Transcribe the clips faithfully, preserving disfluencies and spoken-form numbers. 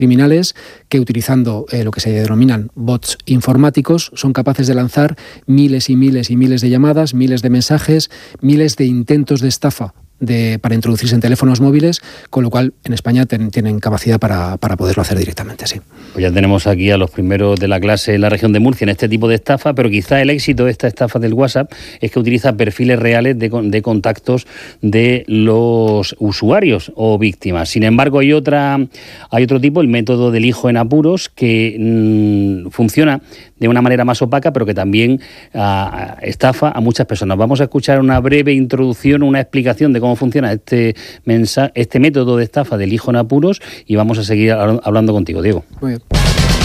criminales que, utilizando eh, lo que se denominan bots informáticos, son capaces de lanzar miles y miles y miles de llamadas, miles de mensajes, miles de intentos de estafa De, para introducirse en teléfonos móviles, con lo cual en España ten, tienen capacidad para, para poderlo hacer directamente, sí. Pues ya tenemos aquí a los primeros de la clase en la región de Murcia en este tipo de estafa, pero quizá el éxito de esta estafa del WhatsApp es que utiliza perfiles reales de, de contactos de los usuarios o víctimas. Sin embargo, hay otra, hay otro tipo, el método del hijo en apuros, que mmm, funciona de una manera más opaca, pero que también uh, estafa a muchas personas. Vamos a escuchar una breve introducción, una explicación de cómo funciona este mensaje, este método de estafa del hijo en apuros, y vamos a seguir hablando contigo, Diego. Muy bien.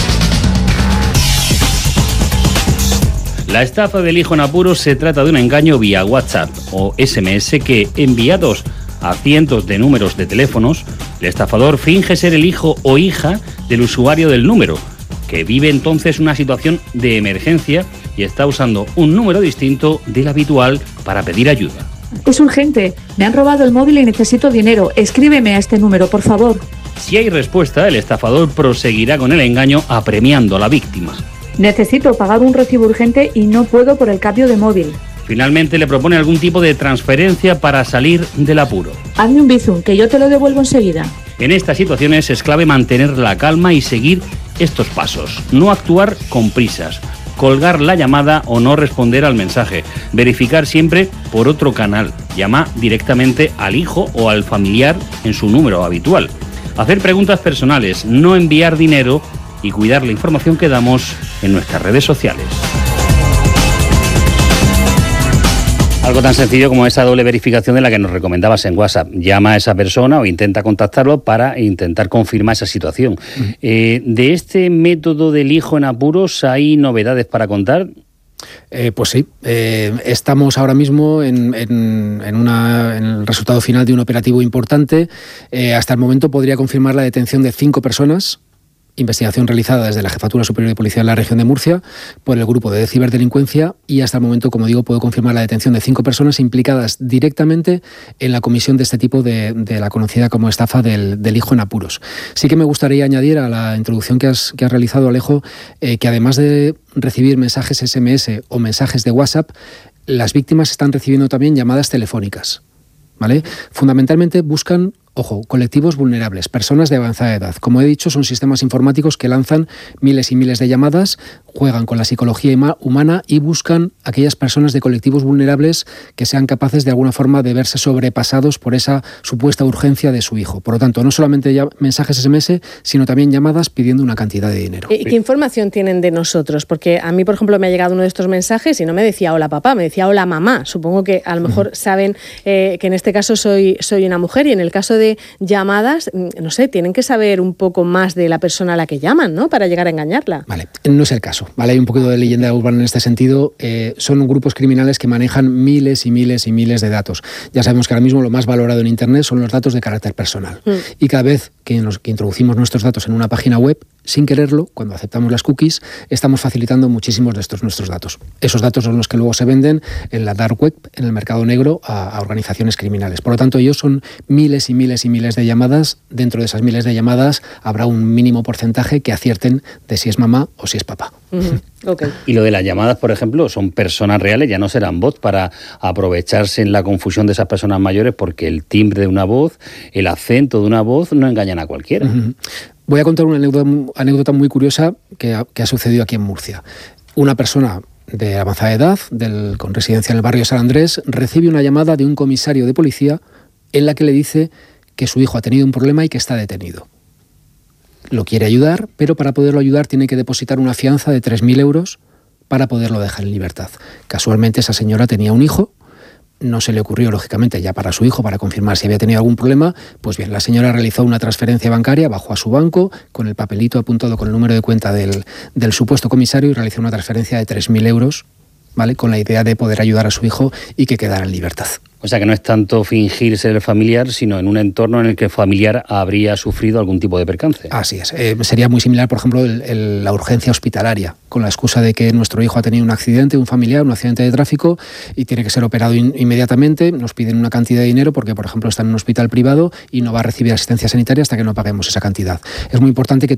La estafa del hijo en apuros se trata de un engaño vía WhatsApp o ese eme ese que, enviados a cientos de números de teléfonos, el estafador finge ser el hijo o hija del usuario del número, que vive entonces una situación de emergencia y está usando un número distinto del habitual para pedir ayuda. Es urgente, me han robado el móvil y necesito dinero, escríbeme a este número, por favor. Si hay respuesta, el estafador proseguirá con el engaño apremiando a la víctima. Necesito pagar un recibo urgente y no puedo por el cambio de móvil. Finalmente le propone algún tipo de transferencia para salir del apuro. Hazme un bizum, que yo te lo devuelvo enseguida. En estas situaciones es clave mantener la calma y seguir estos pasos. No actuar con prisas, colgar la llamada o no responder al mensaje, verificar siempre por otro canal, llama directamente al hijo o al familiar en su número habitual, hacer preguntas personales, no enviar dinero y cuidar la información que damos en nuestras redes sociales. Algo tan sencillo como esa doble verificación de la que nos recomendabas en WhatsApp. Llama a esa persona o intenta contactarlo para intentar confirmar esa situación. Uh-huh. Eh, ¿De este método del hijo en apuros hay novedades para contar? Eh, pues sí, eh, estamos ahora mismo en, en, en, una, en el resultado final de un operativo importante. Eh, hasta el momento podría confirmar la detención de cinco personas. Investigación realizada desde la Jefatura Superior de Policía de la región de Murcia por el grupo de ciberdelincuencia, y hasta el momento, como digo, puedo confirmar la detención de cinco personas implicadas directamente en la comisión de este tipo de, de la conocida como estafa del, del hijo en apuros. Sí que me gustaría añadir a la introducción que has, que has realizado, Alejo, eh, que además de recibir mensajes ese eme ese o mensajes de WhatsApp, las víctimas están recibiendo también llamadas telefónicas, ¿vale? Fundamentalmente buscan, ojo, colectivos vulnerables, personas de avanzada edad. Como he dicho, son sistemas informáticos que lanzan miles y miles de llamadas, juegan con la psicología humana y buscan aquellas personas de colectivos vulnerables que sean capaces de alguna forma de verse sobrepasados por esa supuesta urgencia de su hijo. Por lo tanto, no solamente mensajes ese eme ese, sino también llamadas pidiendo una cantidad de dinero. ¿Y qué información tienen de nosotros? Porque a mí, por ejemplo, me ha llegado uno de estos mensajes y no me decía hola papá, me decía hola mamá. Supongo que a lo mejor uh-huh. saben eh, que en este caso soy, soy una mujer, y en el caso de llamadas, no sé, tienen que saber un poco más de la persona a la que llaman, ¿no?, para llegar a engañarla. Vale, no es el caso, ¿vale? Hay un poquito de leyenda urbana en este sentido. Eh, son grupos criminales que manejan miles y miles y miles de datos. Ya sabemos que ahora mismo lo más valorado en Internet son los datos de carácter personal. Mm. Y cada vez que, nos, que introducimos nuestros datos en una página web, sin quererlo, cuando aceptamos las cookies, estamos facilitando muchísimos de estos nuestros datos. Esos datos son los que luego se venden en la dark web, en el mercado negro, a, a organizaciones criminales. Por lo tanto, ellos son miles y miles y miles de llamadas. Dentro de esas miles de llamadas habrá un mínimo porcentaje que acierten de si es mamá o si es papá. Uh-huh. Okay. Y lo de las llamadas, por ejemplo, son personas reales, ya no serán bots para aprovecharse en la confusión de esas personas mayores, porque el timbre de una voz, el acento de una voz no engañan a cualquiera. Uh-huh. Voy a contar una anécdota, anécdota muy curiosa que ha, que ha sucedido aquí en Murcia. Una persona de avanzada edad, del, con residencia en el barrio de San Andrés, recibe una llamada de un comisario de policía en la que le dice que su hijo ha tenido un problema y que está detenido. Lo quiere ayudar, pero para poderlo ayudar tiene que depositar una fianza de tres mil euros para poderlo dejar en libertad. Casualmente esa señora tenía un hijo. No se le ocurrió, lógicamente, ya para su hijo, para confirmar si había tenido algún problema. Pues bien, la señora realizó una transferencia bancaria, bajó a su banco con el papelito apuntado con el número de cuenta del, del supuesto comisario, y realizó una transferencia de tres mil euros, ¿vale?, con la idea de poder ayudar a su hijo y que quedara en libertad. O sea que no es tanto fingir ser el familiar, sino en un entorno en el que el familiar habría sufrido algún tipo de percance. Así es. Eh, sería muy similar, por ejemplo, el, el, la urgencia hospitalaria, con la excusa de que nuestro hijo ha tenido un accidente, un familiar, un accidente de tráfico y tiene que ser operado in, inmediatamente. Nos piden una cantidad de dinero porque, por ejemplo, está en un hospital privado y no va a recibir asistencia sanitaria hasta que no paguemos esa cantidad. Es muy importante que